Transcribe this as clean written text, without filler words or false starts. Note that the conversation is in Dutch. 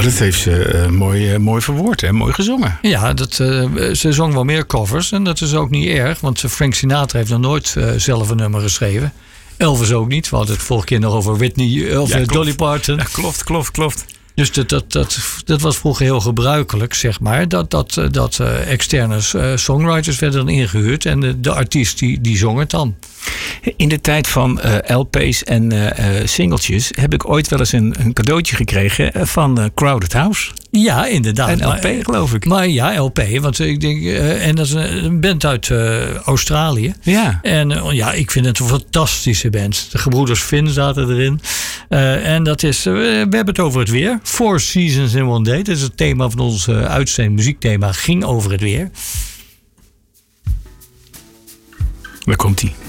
dat heeft ze mooi verwoord, hè? Mooi gezongen. Ja, ze zong wel meer covers. En dat is ook niet erg. Want Frank Sinatra heeft nog nooit zelf een nummer geschreven. Elvis ook niet. We hadden het vorige keer nog over Whitney of Dolly Parton. Ja, klopt. Dus dat was vroeger heel gebruikelijk, zeg maar. Dat externe songwriters werden dan ingehuurd. En de artiest die zong het dan. In de tijd van LP's en singeltjes heb ik ooit wel eens een cadeautje gekregen van Crowded House. Ja, inderdaad. Een LP, geloof ik. Maar ja, LP. Want ik denk, en dat is een band uit Australië. Ja. En ik vind het een fantastische band. De gebroeders Finn zaten erin. En dat is, we hebben het over het weer. 4 Seasons in One Day. Dat is het thema van ons uitzending. Muziekthema ging over het weer. Daar komt-ie.